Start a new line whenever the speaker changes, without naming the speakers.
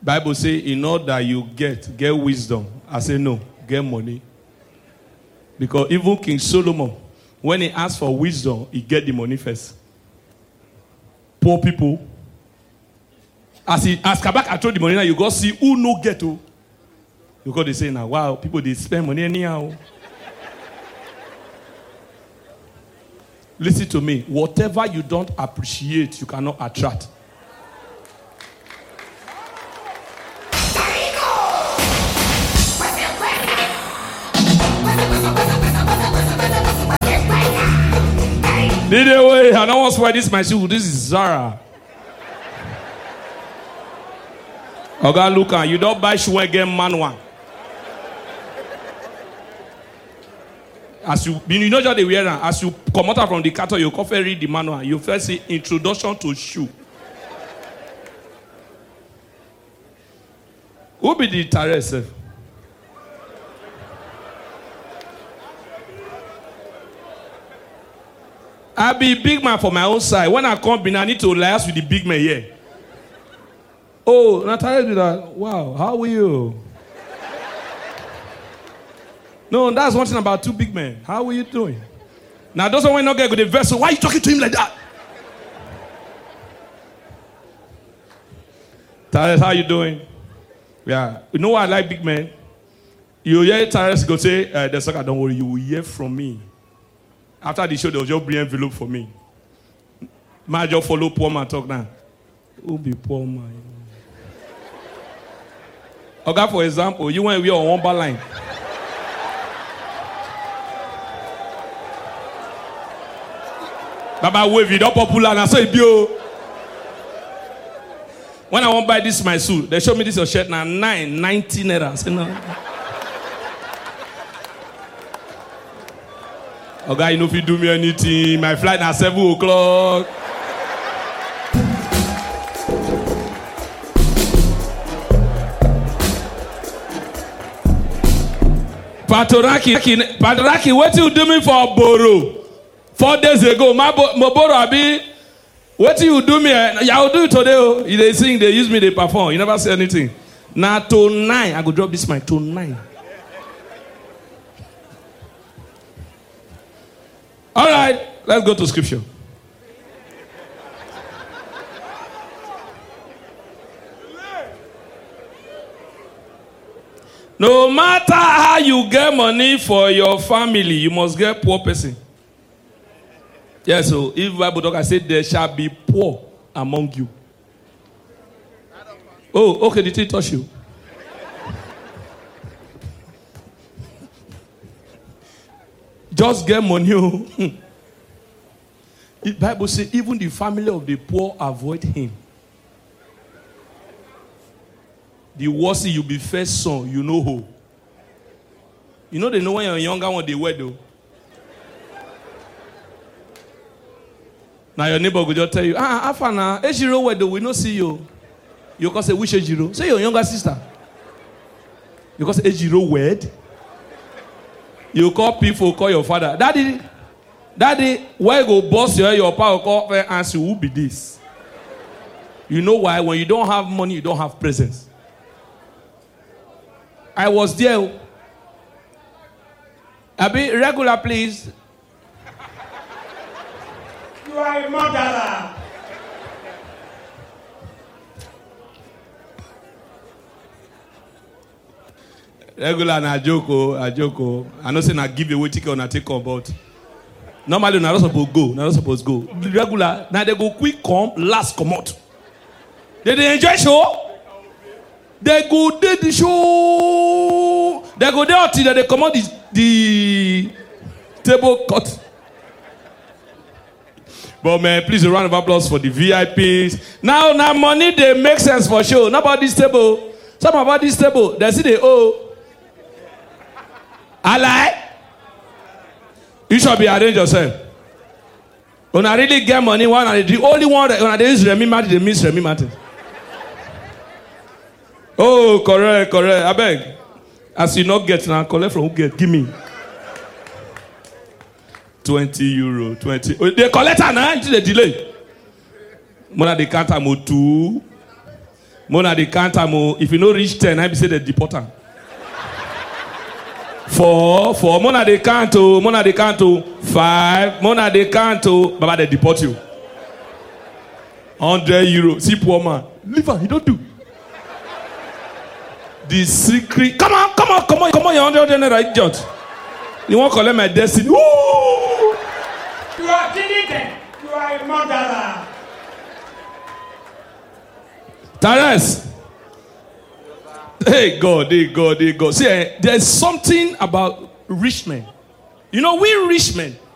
Bible say, in order that you get wisdom. I say no, get money. Because even King Solomon, when he asked for wisdom, he get the money first. Poor people. As Kabaka throw the money now, you go see who no get to. Because they say now, wow, people they spend money anyhow. Listen to me. Whatever you don't appreciate, you cannot attract. Anyway, I don't want to wear this my shoe. This is Zara. Okay, look, you don't buy shoe again, man one. As you know just the wear, as you come out from the cattle, you coffee read the manual. You first see introduction to shoe. Who be the Terrace? I be big man for my own side. When I come in, I need to liaise with the big man here. Oh, Natalia do that. Wow, how are you? No, that's one thing about two big men. How are you doing? Now, those one not get with the vessel. Why are you talking to him like that? Tyrese, how you doing? Yeah. You know why I like big men? You hear Tyrese go say, the sucker, don't worry, you will hear from me. After the show, they'll just bring envelope for me. Might just follow poor man talk now. Who be poor man? Okay, for example, you went on one bar line. Baba wave it up popular and I say bio. When I want to buy this my suit, they show me this your shirt now 990 naira. I say no. Okay, you know if you do me anything, my flight at 7 o'clock. Patoraki, what you do me for Boro? 4 days ago, my Boro Abi, what you do me? I will do it today. They sing, they use me, they perform. You never say anything. Now tonight, I go drop this mic tonight. All right, let's go to scripture. No matter how you get money for your family, you must get poor person. Yes, so if Bible talk, I said there shall be poor among you. Oh, okay, did it touch you? Just get money. The Bible says even the family of the poor avoid him. The worse you be first son, you know who. You know they know when you're younger when they wed though. Now your neighbor will just tell you, Afana, Ejiro wed though, we no see you. You can say which Ejiro? Say your younger sister. You can say Ejiro wed. You call people, call your father. Daddy, why go boss your power call and answer who be this? You know why? When you don't have money, you don't have presence. I was there. Abi, regular, please.
You are a murderer.
Regular na joko. I know say na give away ticket on a take on, but normally na not supposed go. Regular, now they go quick come, last come out. They enjoy show. They go do the show. They go there until they come out the table cut. But man, please a round of applause for the VIPs. Now money they make sense for sure. Not about this table. Some about this table, they see they owe. I lie. You should be arrange yourself. When I really get money, the only one that when I use Remy Martin, they miss Remy Martin. Oh, correct. I beg. As you not get now, collect from who get. Give me. €20. 20. Oh, they collect now until they delay. When they count I'm 2. Mona the count am o. If you no reach 10, I be say they deport am. 4. Mona the count o. Mona the count o. 5. Mona the count o. Baba they deport you. €100. See poor man. Leave am. He don't do. The secret. Come on. Your 100 naira idiot. You won't collect my destiny. Ooh!
You are killing them. You are a murderer.
Tares. Hey God. See, there's something about rich men. You know, we rich men,